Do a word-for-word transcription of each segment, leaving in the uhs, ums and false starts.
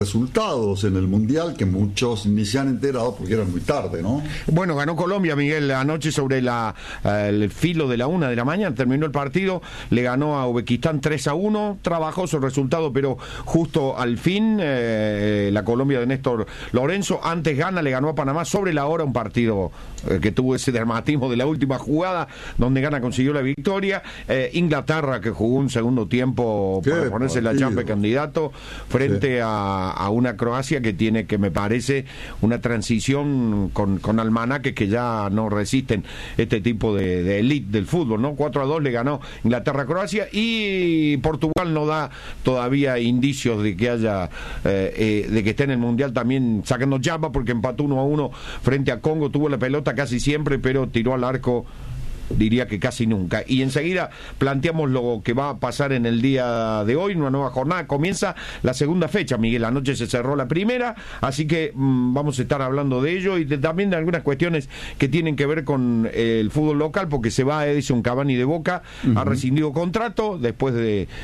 resultados en el Mundial que muchos ni se han enterado porque eran muy tarde, ¿no? Bueno, ganó Colombia, Miguel, anoche sobre la, el filo de la una de la mañana, terminó el partido, le ganó a Uzbekistán tres a uno, trabajoso el resultado, pero justo al fin, eh, la Colombia de Néstor Lorenzo, antes gana, le ganó a Panamá sobre la hora, un partido eh, que tuvo ese dramatismo de la última jugada, donde Gana consiguió la victoria, eh, Inglaterra, que jugó un segundo tiempo Qué para ponerse la partido. Champions candidato, frente sí. a, a una Croacia que tiene, que me parece, una transición con, con almanaques que ya no resisten este tipo de, de elite del fútbol, ¿no? cuatro a dos le ganó Inglaterra a Croacia, y Portugal no da todavía indicios de que haya eh, eh, de que esté en el Mundial también sacando chapa, porque empató uno a uno frente a Congo, tuvo la pelota casi siempre, pero tiró al arco, diría que casi nunca. Y enseguida planteamos lo que va a pasar en el día de hoy, una nueva jornada. Comienza la segunda fecha, Miguel. Anoche se cerró la primera, así que mmm, vamos a estar hablando de ello y de, también de algunas cuestiones que tienen que ver con eh, el fútbol local, porque se va Edison Cavani de Boca, uh-huh. ha rescindido contrato después de eh,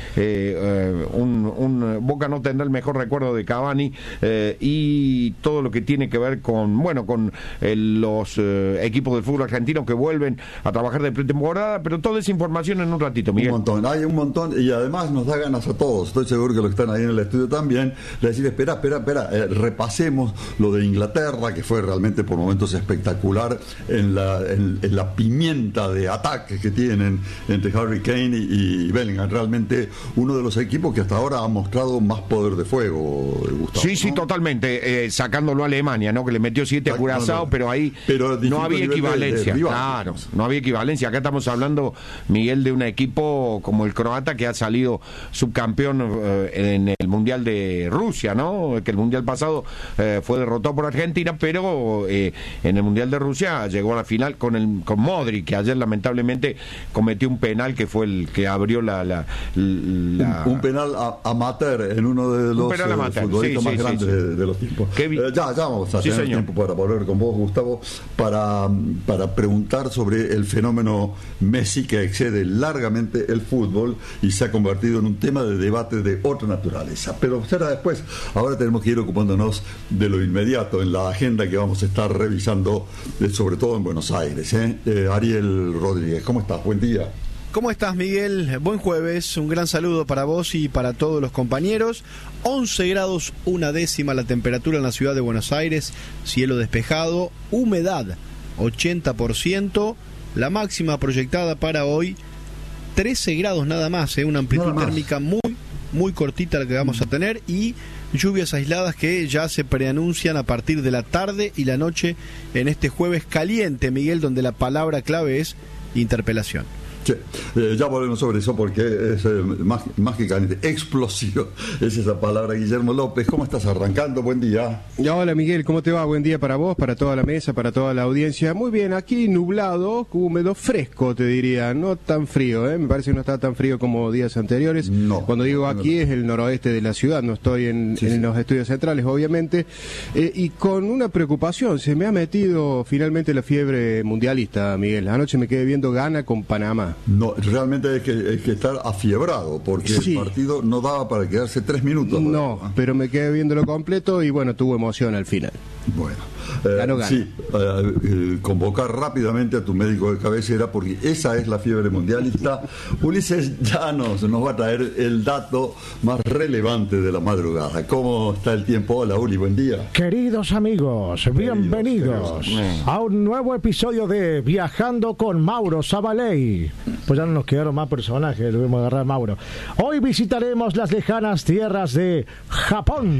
eh, un, un Boca no tendrá el mejor recuerdo de Cavani, eh, y todo lo que tiene que ver con, bueno, con eh, los eh, equipos del fútbol argentino que vuelven a trabajar de pretemporada, pero toda esa información en un ratito, Miguel. Un montón, hay un montón, y además nos da ganas a todos, estoy seguro que los que están ahí en el estudio también, de decir, espera, espera, espera, eh, repasemos lo de Inglaterra, que fue realmente por momentos espectacular en la, en, en la pimienta de ataque que tienen entre Harry Kane y, y Bellingham, realmente uno de los equipos que hasta ahora ha mostrado más poder de fuego, Gustavo. Sí, sí, ¿no? Totalmente, eh, sacándolo a Alemania, ¿no? Que le metió siete a Curazao, no, no. pero ahí pero no había equivalencia, de, de claro, no había equivalencia. Acá estamos hablando, Miguel, de un equipo como el croata que ha salido subcampeón eh, en el Mundial de Rusia, ¿no? Que el Mundial pasado eh, fue derrotado por Argentina, pero eh, en el Mundial de Rusia llegó a la final con el con Modric, que ayer lamentablemente cometió un penal que fue el que abrió la... la, la... Un, un penal a, amateur en uno de los eh, futbolistas sí, más sí, grandes sí, sí. De, de los tiempos. Eh, ya, ya vamos a sí, tener señor. tiempo para volver con vos, Gustavo, para, para preguntar sobre el fenómeno Messi, que excede largamente el fútbol y se ha convertido en un tema de debate de otra naturaleza, pero será después. Ahora tenemos que ir ocupándonos de lo inmediato en la agenda que vamos a estar revisando, eh, sobre todo en Buenos Aires. ¿eh? Eh, Ariel Rodríguez, ¿cómo estás? Buen día. ¿Cómo estás, Miguel? Buen jueves, un gran saludo para vos y para todos los compañeros. once grados, una décima la temperatura en la ciudad de Buenos Aires, cielo despejado, humedad ochenta por ciento. La máxima proyectada para hoy, trece grados nada más, ¿eh? Una amplitud térmica muy, muy cortita la que vamos a tener, y lluvias aisladas que ya se preanuncian a partir de la tarde y la noche en este jueves caliente, Miguel, donde la palabra clave es interpelación. Sí, eh, ya volvemos sobre eso porque es eh, mágicamente explosivo, es esa palabra. Guillermo López, ¿cómo estás arrancando? Buen día. Ya, hola Miguel, ¿cómo te va? Buen día para vos, para toda la mesa, para toda la audiencia. Muy bien, aquí nublado, húmedo, fresco te diría, no tan frío, ¿eh? Me parece que no está tan frío como días anteriores. No. Cuando digo aquí es el noroeste de la ciudad, no estoy en, sí, en sí. los estudios centrales, obviamente, eh, y con una preocupación, se me ha metido finalmente la fiebre mundialista, Miguel. Anoche me quedé viendo Ghana con Panamá. No, realmente hay que, hay que estar afiebrado porque sí. el partido no daba para quedarse tres minutos. No, ¿verdad? Pero me quedé viéndolo completo y bueno, tuvo emoción al final. Bueno, eh, ganó, ganó. sí, eh, eh, convocar rápidamente a tu médico de cabecera porque esa es la fiebre mundialista. Ulises ya nos, nos va a traer el dato más relevante de la madrugada. ¿Cómo está el tiempo? Hola, Uli, buen día. Queridos amigos, bienvenidos queridos. a un nuevo episodio de Viajando con Mauro Zabaley. Pues ya no nos quedaron más personajes, lo vamos a agarrar Mauro. Hoy visitaremos las lejanas tierras de Japón.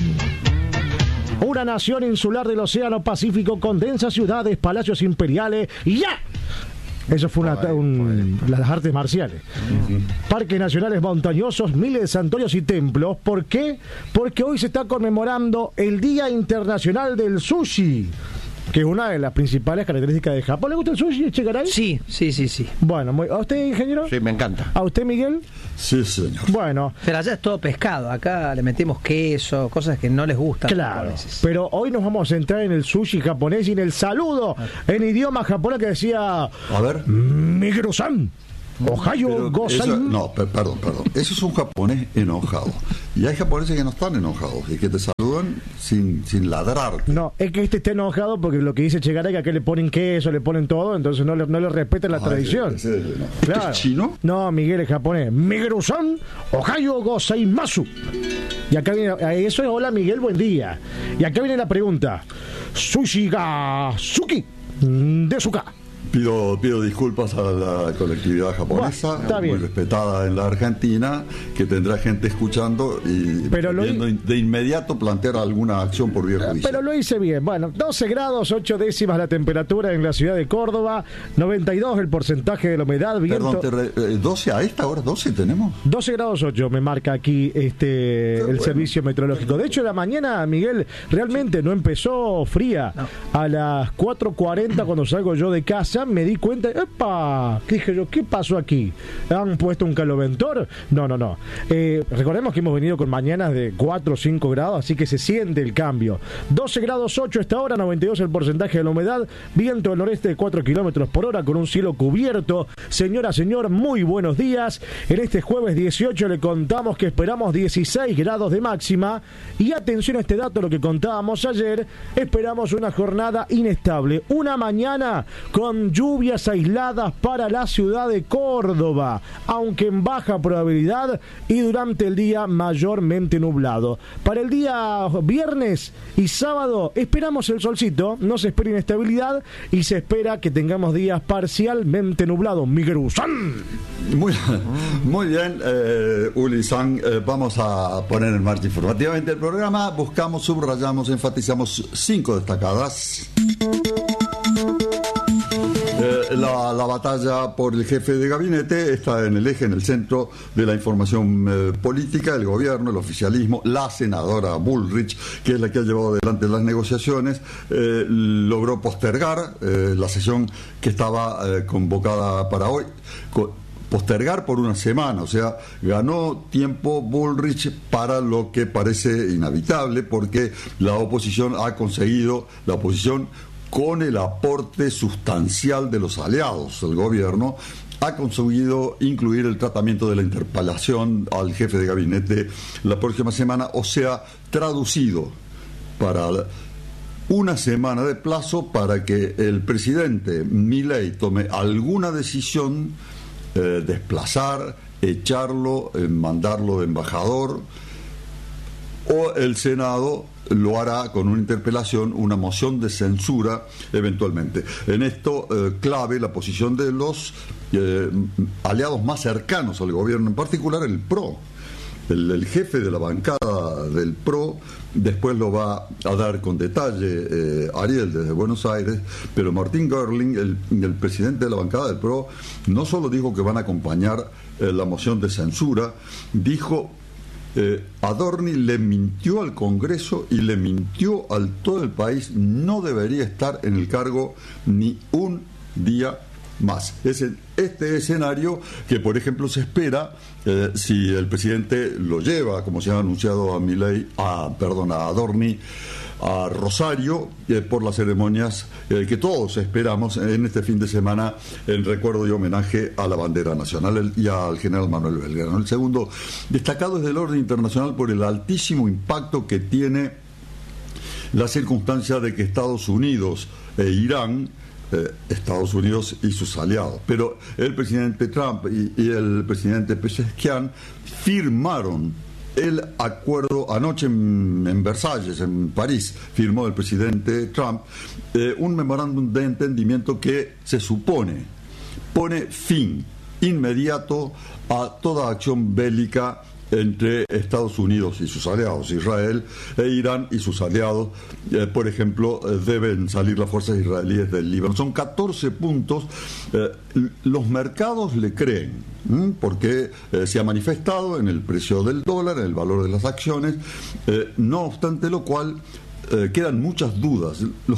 Una nación insular del Océano Pacífico con densas ciudades, palacios imperiales y ya. Eso fue una, un, las artes marciales. Uh-huh. Parques nacionales montañosos, miles de santuarios y templos. ¿Por qué? Porque hoy se está conmemorando el Día Internacional del Sushi, que es una de las principales características de Japón. ¿Le gusta el sushi, Chegaray? Sí, sí, sí, sí. Bueno, muy, ¿a usted, ingeniero? Sí, me encanta. ¿A usted, Miguel? Sí, señor. Bueno. Pero allá es todo pescado. Acá le metemos queso, cosas que no les gustan. Claro. Pero hoy nos vamos a centrar en el sushi japonés y en el saludo en idioma japonés que decía... A ver. Miguro-san. Ohio Gozaimasu. No, per, perdón, perdón. Eso es un japonés enojado. Y hay japoneses que no están enojados y que te saludan sin, sin ladrar. No, es que este está enojado porque lo que dice Che Garay, que acá le ponen queso, le ponen todo, entonces no le, no le respetan la ah, tradición. Ese, ese, no. Claro. ¿Es chino? No, Miguel es japonés. Miguel-san, Ohio Gozaimasu. Y acá viene, eso es hola Miguel, buen día. Y acá viene la pregunta. Sushi ga Suki de Suka. Pido, pido disculpas a la colectividad japonesa, bueno, muy bien. Respetada en la Argentina, que tendrá gente escuchando y pero viendo hi... de inmediato plantear alguna acción por vía judicial. Pero lo hice bien. Bueno, doce grados, ocho décimas la temperatura en la ciudad de Córdoba, noventa y dos el porcentaje de la humedad. Viento... Perdón, te re... doce a esta hora, doce tenemos. doce grados ocho me marca aquí este el bueno. servicio meteorológico. De hecho, la mañana, Miguel, realmente no empezó fría. No. A las cuatro cuarenta cuando salgo yo de casa, me di cuenta, ¡epa! Dije yo, ¿qué pasó aquí? ¿Han puesto un caloventor? No, no, no. Eh, recordemos que hemos venido con mañanas de cuatro o cinco grados, así que se siente el cambio. doce grados ocho esta hora, noventa y dos el porcentaje de la humedad, viento del noreste de cuatro kilómetros por hora con un cielo cubierto. Señora, señor, muy buenos días. En este jueves dieciocho le contamos que esperamos dieciséis grados de máxima y atención a este dato, lo que contábamos ayer, esperamos una jornada inestable, una mañana con lluvias aisladas para la ciudad de Córdoba, aunque en baja probabilidad, y durante el día mayormente nublado. Para el día viernes y sábado esperamos el solcito, no se espera inestabilidad y se espera que tengamos días parcialmente nublados. Miguel Usan. Muy, muy bien, eh, Uli-san, eh, vamos a poner en marcha informativamente el programa. Buscamos, subrayamos, enfatizamos cinco destacadas. Eh, la, la batalla por el jefe de gabinete está en el eje, en el centro de la información eh, política. El gobierno, el oficialismo, la senadora Bullrich, que es la que ha llevado adelante las negociaciones, eh, logró postergar eh, la sesión que estaba eh, convocada para hoy. Co- postergar por una semana, o sea, ganó tiempo Bullrich para lo que parece inhabitable, porque la oposición ha conseguido, la oposición con el aporte sustancial de los aliados del gobierno, ha conseguido incluir el tratamiento de la interpelación al jefe de gabinete la próxima semana, o sea, traducido para una semana de plazo para que el presidente Milei tome alguna decisión, eh, desplazar, echarlo, eh, mandarlo de embajador, o el Senado lo hará con una interpelación, una moción de censura eventualmente. En esto eh, clave la posición de los eh, aliados más cercanos al gobierno, en particular el P R O. El, el jefe de la bancada del P R O, después lo va a dar con detalle eh, Ariel desde Buenos Aires, pero Martín Görling, el, el presidente de la bancada del P R O, no solo dijo que van a acompañar eh, la moción de censura, dijo Eh, Adorni le mintió al Congreso y le mintió al todo el país, no debería estar en el cargo ni un día más. Es el, este escenario que, por ejemplo, se espera eh, si el presidente lo lleva, como se ha anunciado a Milei, a, perdón, a Adorni, a Rosario, eh, por las ceremonias eh, que todos esperamos en este fin de semana en recuerdo y homenaje a la bandera nacional el, y al general Manuel Belgrano. El segundo destacado es del orden internacional por el altísimo impacto que tiene la circunstancia de que Estados Unidos e Irán, eh, Estados Unidos y sus aliados, pero el presidente Trump y, y el presidente Pezeshkian firmaron el acuerdo anoche en, en Versalles, en París, firmó el presidente Trump eh, un memorándum de entendimiento que se supone pone fin inmediato a toda acción bélica entre Estados Unidos y sus aliados, Israel e Irán y sus aliados. Eh, por ejemplo, eh, deben salir las fuerzas israelíes del Líbano. Son catorce puntos. Eh, los mercados le creen, ¿m? porque eh, se ha manifestado en el precio del dólar, en el valor de las acciones. Eh, no obstante lo cual, eh, quedan muchas dudas. Los,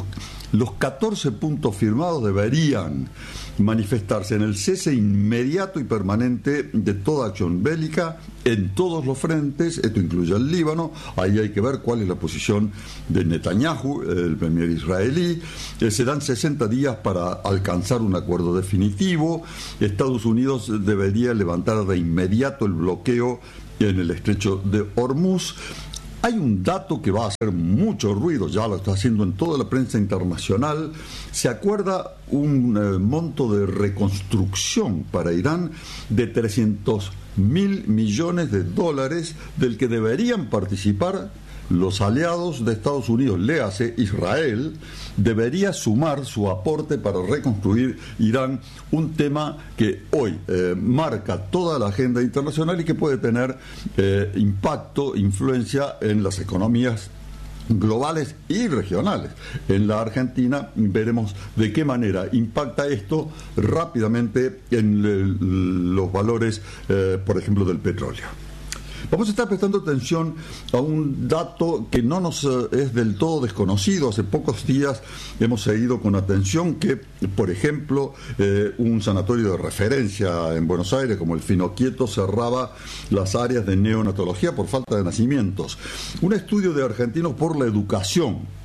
Los catorce puntos firmados deberían manifestarse en el cese inmediato y permanente de toda acción bélica en todos los frentes. Esto incluye al Líbano. Ahí hay que ver cuál es la posición de Netanyahu, el premier israelí. Eh, se dan sesenta días para alcanzar un acuerdo definitivo. Estados Unidos debería levantar de inmediato el bloqueo en el estrecho de Hormuz. Hay un dato que va a hacer mucho ruido, ya lo está haciendo en toda la prensa internacional. Se acuerda un eh, monto de reconstrucción para Irán de trescientos mil millones de dólares, del que deberían participar los aliados de Estados Unidos, léase Israel, debería sumar su aporte para reconstruir Irán, un tema que hoy eh, marca toda la agenda internacional y que puede tener eh, impacto, influencia en las economías globales y regionales. En la Argentina veremos de qué manera impacta esto rápidamente en el, los valores, eh, por ejemplo, del petróleo. Vamos a estar prestando atención a un dato que no nos es del todo desconocido. Hace pocos días hemos seguido con atención que, por ejemplo, eh, un sanatorio de referencia en Buenos Aires, como el Finoquieto, cerraba las áreas de neonatología por falta de nacimientos. Un estudio de Argentinos por la Educación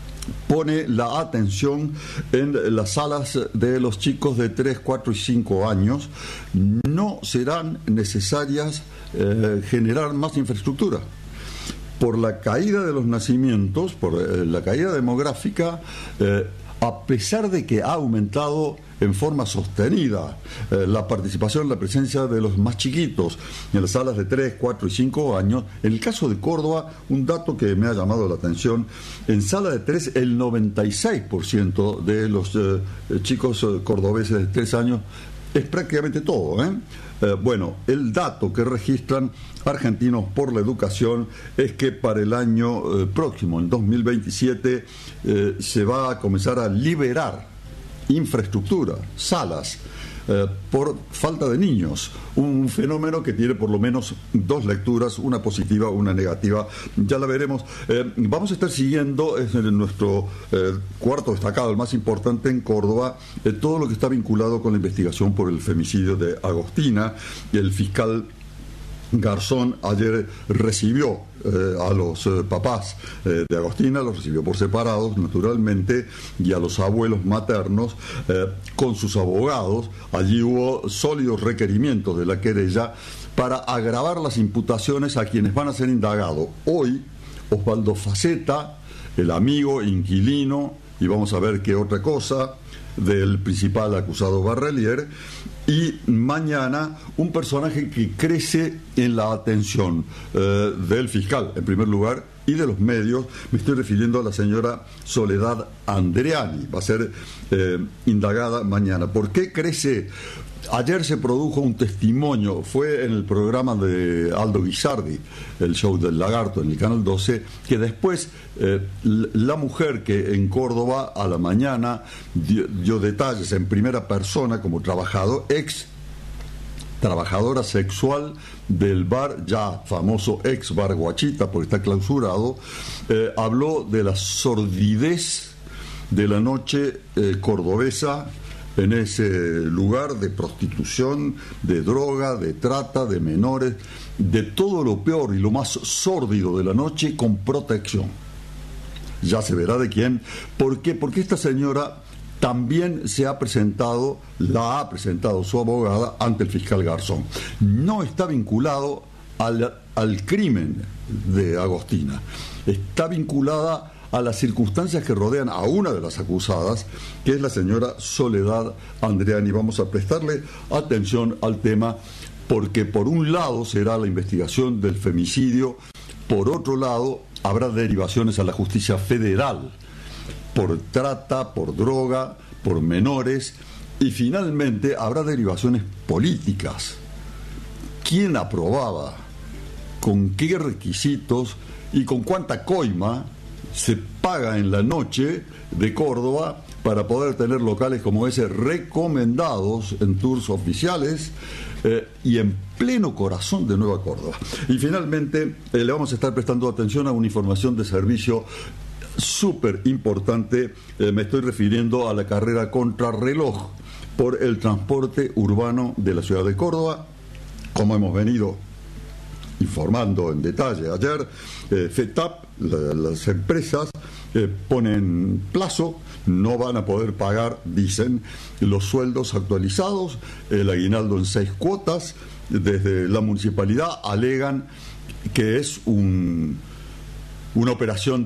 pone la atención en las salas de los chicos de tres, cuatro y cinco años. No serán necesarias eh, generar más infraestructura. Por la caída de los nacimientos, por eh, la caída demográfica, eh, a pesar de que ha aumentado en forma sostenida eh, la participación, la presencia de los más chiquitos en las salas de tres, cuatro y cinco años, en el caso de Córdoba, un dato que me ha llamado la atención, en sala de tres el noventa y seis por ciento de los eh, chicos eh, cordobeses de tres años, es prácticamente todo, ¿eh? Eh, bueno, el dato que registran Argentinos por la Educación es que para el año eh, próximo, en dos mil veintisiete, eh, se va a comenzar a liberar infraestructura, salas, eh, por falta de niños. Un fenómeno que tiene por lo menos dos lecturas, una positiva, una negativa. Ya la veremos. Eh, vamos a estar siguiendo, es nuestro eh, cuarto destacado, el más importante en Córdoba, eh, todo lo que está vinculado con la investigación por el femicidio de Agostina. El fiscal Garzón ayer recibió eh, a los eh, papás eh, de Agostina, los recibió por separados, naturalmente, y a los abuelos maternos eh, con sus abogados. Allí hubo sólidos requerimientos de la querella para agravar las imputaciones a quienes van a ser indagados. Hoy, Osvaldo Faceta, el amigo, inquilino, y vamos a ver qué otra cosa, del principal acusado Barrelier, y mañana un personaje que crece en la atención eh, del fiscal, en primer lugar, y de los medios. Me estoy refiriendo a la señora Soledad Andreani. Va a ser eh, indagada mañana. ¿Por qué crece? Ayer se produjo un testimonio, fue en el programa de Aldo Guisardi, el show del lagarto en el Canal doce, que después eh, la mujer que en Córdoba a la mañana dio, dio detalles en primera persona como trabajador, ex trabajadora sexual del bar, ya famoso ex bar Guachita, porque está clausurado, eh, habló de la sordidez de la noche eh, cordobesa, en ese lugar de prostitución, de droga, de trata, de menores, de todo lo peor y lo más sórdido de la noche, con protección. Ya se verá de quién. ¿Por qué? Porque esta señora también se ha presentado, la ha presentado su abogada ante el fiscal Garzón. No está vinculado al, al crimen de Agostina, está vinculada a las circunstancias que rodean a una de las acusadas, que es la señora Soledad Andreani. Vamos a prestarle atención al tema, porque por un lado será la investigación del femicidio, por otro lado habrá derivaciones a la justicia federal por trata, por droga, por menores, y finalmente habrá derivaciones políticas. ¿Quién aprobaba? ¿Con qué requisitos? ¿Y con cuánta coima se paga en la noche de Córdoba para poder tener locales como ese recomendados en tours oficiales eh, y en pleno corazón de Nueva Córdoba? Y finalmente eh, le vamos a estar prestando atención a una información de servicio súper importante, eh, me estoy refiriendo a la carrera contrarreloj por el transporte urbano de la ciudad de Córdoba. Como hemos venido informando en detalle ayer, eh, FETAP, la, las empresas eh, ponen plazo, no van a poder pagar, dicen, los sueldos actualizados, el aguinaldo en seis cuotas. Desde la municipalidad alegan que es un, una operación